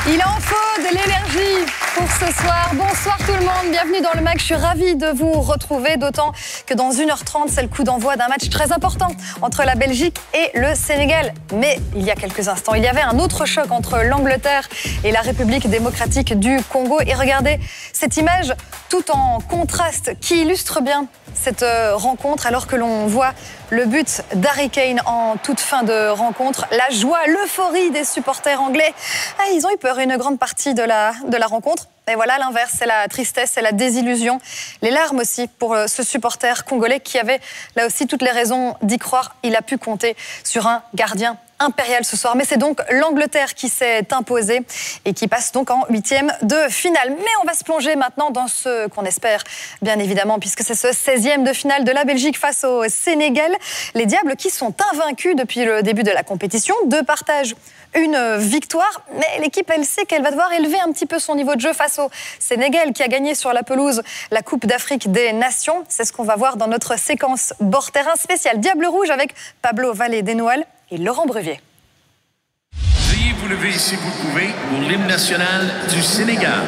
Il en faut de l'énergie pour ce soir. Bonsoir tout le monde, bienvenue dans le MAC. Je suis ravie de vous retrouver, d'autant que dans 1h30, c'est le coup d'envoi d'un match très important entre la Belgique et le Sénégal. Mais il y a quelques instants, il y avait un autre choc entre l'Angleterre et la République démocratique du Congo. Et regardez cette image tout en contraste qui illustre bien cette rencontre, alors que l'on voit le but d'Harry Kane en toute fin de rencontre. La joie, l'euphorie des supporters anglais. Ils ont eu peur une grande partie de la rencontre. Et voilà, l'inverse, c'est la tristesse, c'est la désillusion. Les larmes aussi pour ce supporter congolais qui avait là aussi toutes les raisons d'y croire. Il a pu compter sur un gardien impérial ce soir. Mais c'est donc l'Angleterre qui s'est imposée et qui passe donc en 8e de finale. Mais on va se plonger maintenant dans ce qu'on espère, bien évidemment, puisque c'est ce 16e de finale de la Belgique face au Sénégal. Les Diables qui sont invaincus depuis le début de la compétition, deux partages, une victoire. Mais l'équipe, elle sait qu'elle va devoir élever un petit peu son niveau de jeu face au Sénégal qui a gagné sur la pelouse la Coupe d'Afrique des Nations. C'est ce qu'on va voir dans notre séquence bord terrain spéciale Diable Rouge avec Pablo Vallée-Desnoal et Laurent Brevier. Veuillez vous lever si vous le pouvez pour l'hymne national du Sénégal.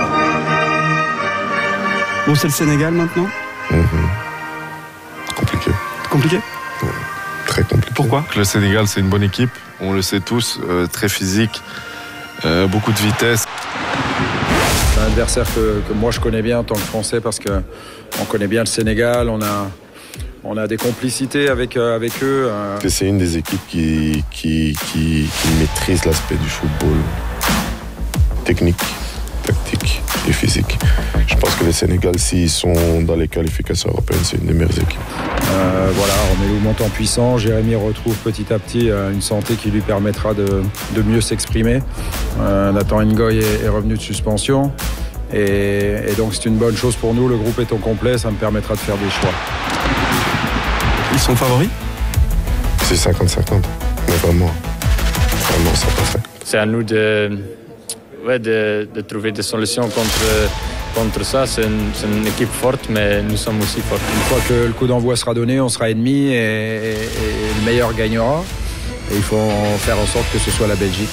Bon, c'est le Sénégal maintenant. Compliqué. Compliqué ? Très compliqué. Pourquoi ? Le Sénégal, c'est une bonne équipe, on le sait tous, très physique, beaucoup de vitesse. C'est un adversaire que moi je connais bien en tant que Français parce qu'on connaît bien le Sénégal, on a des complicités avec eux. C'est une des équipes qui maîtrise l'aspect du football technique, tactique et physique. Je pense que le Sénégal, s'ils sont dans les qualifications européennes, c'est une des meilleures équipes. Romelu monte en puissance, Jérémy retrouve petit à petit une santé qui lui permettra de mieux s'exprimer. Nathan Ngoy est revenu de suspension et donc c'est une bonne chose pour nous. Le groupe est au complet, ça me permettra de faire des choix. Ils sont favoris ? C'est 50-50, mais vraiment, ça passe. C'est à nous de trouver des solutions contre ça. C'est une équipe forte, mais nous sommes aussi forts. Une fois que le coup d'envoi sera donné, on sera ennemis et le meilleur gagnera. Et il faut faire en sorte que ce soit la Belgique.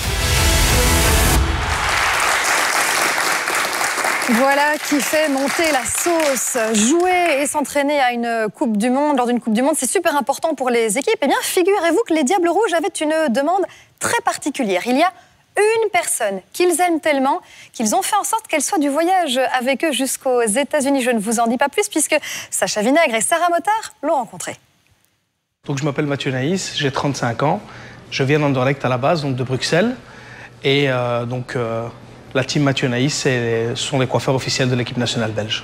Voilà qui fait monter la sauce. Jouer et s'entraîner à une Coupe du Monde, lors d'une Coupe du Monde, c'est super important pour les équipes. Eh bien, figurez-vous que les Diables Rouges avaient une demande très particulière. Il y a une personne qu'ils aiment tellement qu'ils ont fait en sorte qu'elle soit du voyage avec eux jusqu'aux États-Unis. Je ne vous en dis pas plus puisque Sacha Vinègre et Sarah Mottard l'ont rencontré. Donc, je m'appelle Mathieu Naïs, j'ai 35 ans. Je viens d'Anderlecht à la base, donc de Bruxelles. Et la team Mathieu Naïs sont les coiffeurs officiels de l'équipe nationale belge.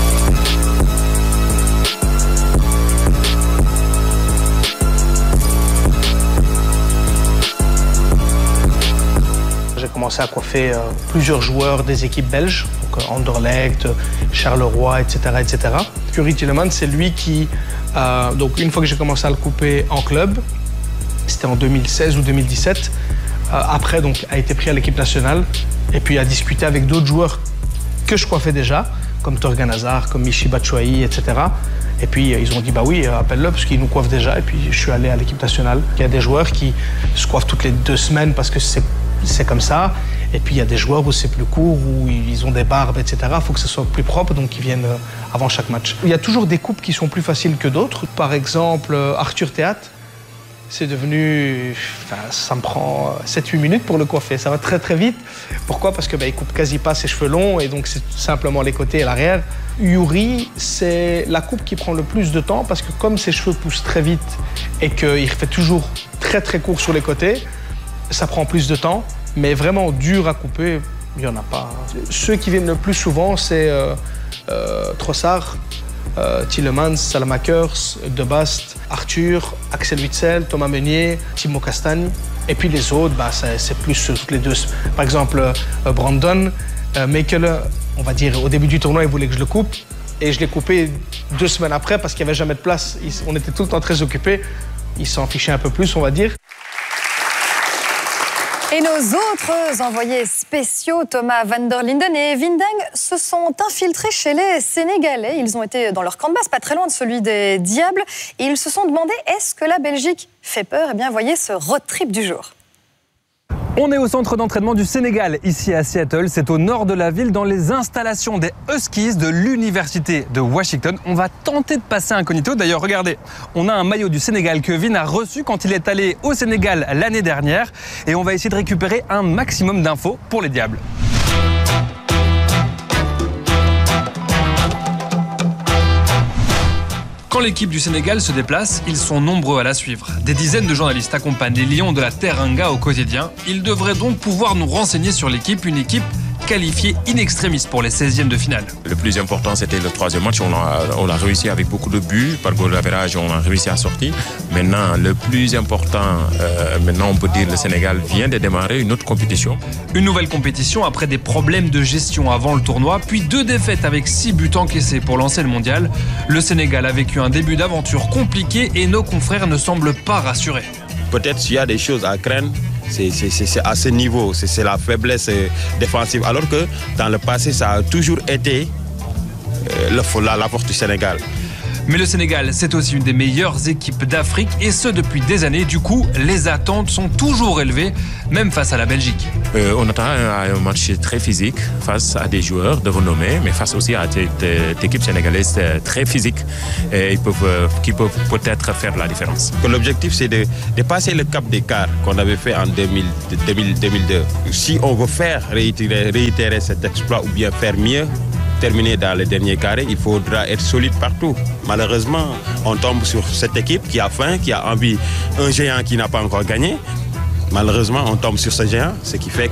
J'ai commencé à coiffer plusieurs joueurs des équipes belges, donc Anderlecht, Charleroi, etc. Yuri Tielemans, c'est lui qui, donc une fois que j'ai commencé à le couper en club, c'était en 2016 ou 2017, après donc a été pris à l'équipe nationale et puis a discuté avec d'autres joueurs que je coiffais déjà, comme Torgan Hazard, comme Michy Batshuayi, etc. Et puis ils ont dit bah oui, appelle-le parce qu'il nous coiffe déjà. Et puis je suis allé à l'équipe nationale. Il y a des joueurs qui se coiffent toutes les 2 semaines parce que c'est comme ça. Et puis il y a des joueurs où c'est plus court, où ils ont des barbes, etc. Il faut que ce soit plus propre, donc ils viennent avant chaque match. Il y a toujours des coupes qui sont plus faciles que d'autres. Par exemple, Arthur Théâtre, c'est devenu... ça me prend 7-8 minutes pour le coiffer. Ça va très très vite. Pourquoi ? Parce que il coupe quasi pas ses cheveux longs et donc c'est simplement les côtés et l'arrière. Yuri, c'est la coupe qui prend le plus de temps parce que comme ses cheveux poussent très vite et qu'il fait toujours très très court sur les côtés, ça prend plus de temps. Mais vraiment dur à couper, il n'y en a pas. Ceux qui viennent le plus souvent, c'est Trossard, Tielemans, Salamakers, De Bast, Arthur, Axel Witsel, Thomas Meunier, Timo Castagne. Et puis les autres, c'est plus toutes les 2. Par exemple, Brandon, Mekele, on va dire au début du tournoi, il voulait que je le coupe. Et je l'ai coupé 2 semaines après parce qu'il n'y avait jamais de place. On était tout le temps très occupés. Il s'en fichait un peu plus, on va dire. Et nos autres envoyés spéciaux, Thomas van der Linden et Windang, se sont infiltrés chez les Sénégalais. Ils ont été dans leur camp de base, pas très loin de celui des Diables. Et ils se sont demandé, est-ce que la Belgique fait peur ? Eh bien, voyez ce road trip du jour. On est au centre d'entraînement du Sénégal, ici à Seattle. C'est au nord de la ville, dans les installations des Huskies de l'Université de Washington. On va tenter de passer incognito. D'ailleurs, regardez, on a un maillot du Sénégal que Vin a reçu quand il est allé au Sénégal l'année dernière. Et on va essayer de récupérer un maximum d'infos pour les Diables. Quand l'équipe du Sénégal se déplace, ils sont nombreux à la suivre. Des dizaines de journalistes accompagnent les Lions de la Teranga au quotidien. Ils devraient donc pouvoir nous renseigner sur l'équipe, une équipe qualifiée in extremis pour les 16e de finale. Le plus important, c'était le troisième match. On a réussi avec beaucoup de buts. Par goal d'average, on a réussi à sortir. Maintenant, le plus important, on peut dire que le Sénégal vient de démarrer une autre compétition. Une nouvelle compétition après des problèmes de gestion avant le tournoi, puis 2 défaites avec 6 buts encaissés pour lancer le mondial. Le Sénégal a vécu un début d'aventure compliqué et nos confrères ne semblent pas rassurés. Peut-être qu'il y a des choses à craindre. C'est à ce niveau, c'est la faiblesse défensive. Alors que dans le passé, ça a toujours été la force du Sénégal. Mais le Sénégal, c'est aussi une des meilleures équipes d'Afrique, et ce depuis des années. Du coup, les attentes sont toujours élevées, même face à la Belgique. On attend un match très physique face à des joueurs de renommée, mais face aussi à cette équipe sénégalaise très physique qui peuvent peut-être faire la différence. L'objectif, c'est de passer le cap d'écart qu'on avait fait en 2002. Si on veut réitérer cet exploit ou bien faire mieux, terminer dans le dernier carré, il faudra être solide partout. Malheureusement, on tombe sur cette équipe qui a faim, qui a envie, un géant qui n'a pas encore gagné. Malheureusement, on tombe sur ce géant, ce qui fait